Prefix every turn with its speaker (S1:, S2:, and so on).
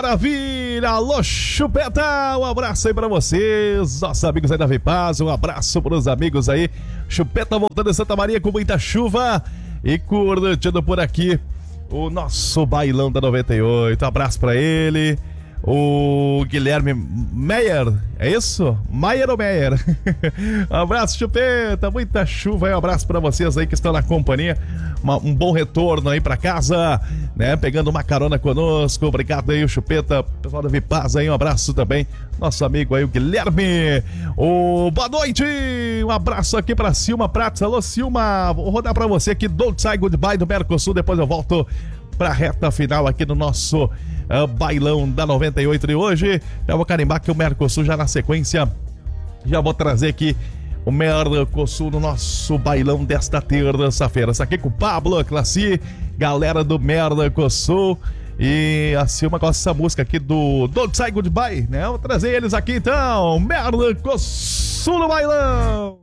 S1: maravilha! Alô, Chupeta! Um abraço aí pra vocês, nossos amigos aí da Vipaz, um abraço pros amigos aí. Chupeta voltando em Santa Maria com muita chuva e curtindo por aqui o nosso bailão da 98. Um abraço pra ele. O Guilherme Meyer, é isso? Maier ou Meyer? Um abraço, Chupeta, muita chuva aí, um abraço pra vocês aí que estão na companhia, um bom retorno aí pra casa, né, pegando uma carona conosco, obrigado aí o Chupeta, pessoal da Vipaz aí, um abraço também, nosso amigo aí o Guilherme, boa noite, um abraço aqui pra Silma Prates, alô Silma, vou rodar pra você aqui, Don't Say Goodbye do Mercosul, depois eu volto pra reta final aqui no nosso bailão da 98 de hoje. Já vou carimbar aqui o Mercosul já na sequência. Já vou trazer aqui o Mercosul no nosso bailão desta terça-feira. Isso aqui com o Pablo, Classi, galera do Mercosul. E a Silma com essa música aqui do Don't Say Goodbye, né? Vou trazer eles aqui então. Mercosul no bailão.